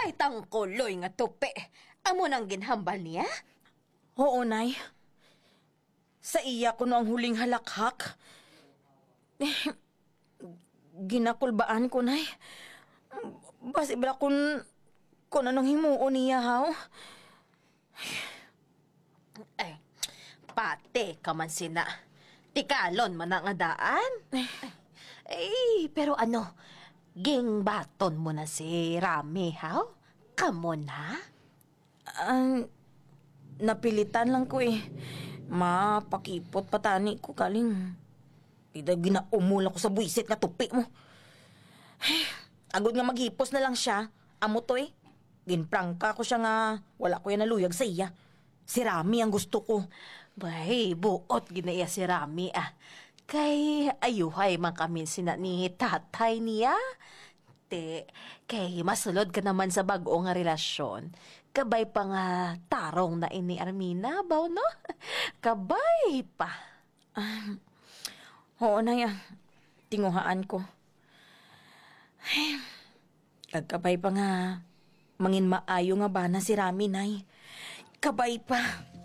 Ay, tangkuloy nga tupi. Amo nang ginhambal niya? Oo, Nay. Sa iya ko no ang huling halakhak. Ginakulbaan ko, Nay. Basi bala kung anong himuon niya, haw. Ay, pati ka man sina. Tikalon man ang adaan. Pero ano, gingbaton mo na si Rami, haw? Kamo na? Napilitan lang ko eh. Mapakipot patani ko kaling. Pida ginaumula ko sa buisit nga tupi mo. Agod nga maghipos na lang siya. Amo to eh. Ginprangka ko siya nga wala ko yan naluyag sa iya. Si Rami ang gusto ko. Bay, buot ginaya si Rami Kay ayuhay man kami sina ni tatay niya. Kay masulod ka naman sa bago nga relasyon. Kabay pa nga tarong na ini Armina, baw no? Kabay pa. Oo na yan. Tinguhaan ko. Kagkabay pa nga mangin maayo nga ba na si Rami, Nay. Kabay pa.